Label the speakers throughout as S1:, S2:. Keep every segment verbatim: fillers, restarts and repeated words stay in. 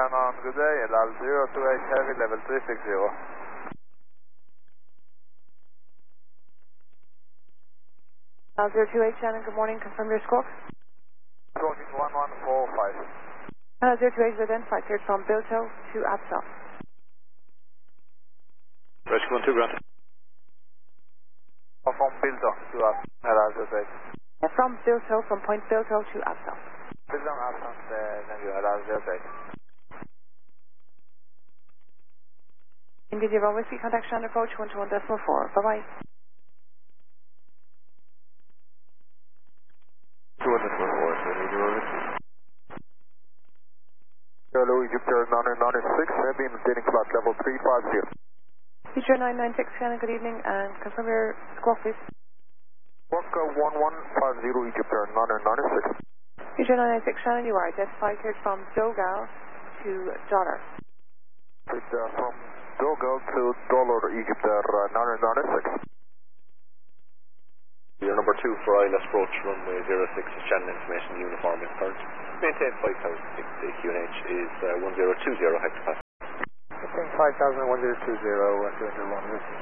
S1: Shannon, good day, L L zero two eight Heavy, level three six zero.
S2: L zero two eight Shannon, good morning, confirm your score.
S1: Talking one one four five.
S2: L zero two eight is identified, cleared from Bilto to Absal.
S3: Rescue one two, Grant.
S1: From Bilto to us, L L zero two eight.
S2: Uh, from Bilto, from point Bilto to Absal.
S1: Bilto and Absal, thank you, L L zero two eight.
S2: India zero whiskey, contact Shannon approach one two one decimal four. Bye-bye.
S1: two one decimal four, Hello, Egypter nine nine six, heavy, maintaining flight level three five zero.
S2: Future nine nine six, Shannon, good evening, and confirm your score, please.
S1: Work one one five zero, Egypter nine nine six.
S2: Future nine nine six, Shannon, you are identified, cleared from Dogal to Dollar.
S1: It's uh, from Dogal to Dollar, Egypter uh, nine nine six.
S3: You're number two for I L S approach, runway zero six, Shannon information, uniform in current. Maintain five thousand six, the Q N H is uh, one zero two zero hectopascal.
S1: Maintain five thousand one zero two zero, one zero one zero.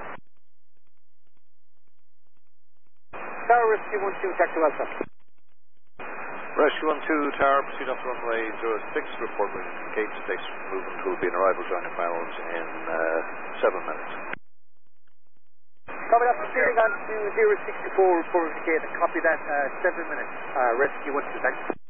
S4: Tower Rescue one two, taxi Alpha.
S3: Rescue one two, Tower, proceed off runway zero six, report moving to gate six, movement will be an arrival joining Barrows in uh, seven minutes.
S4: Copy that, proceeding on to zero six four, report to gate, copy that, uh, seven minutes, uh, Rescue one two, thanks.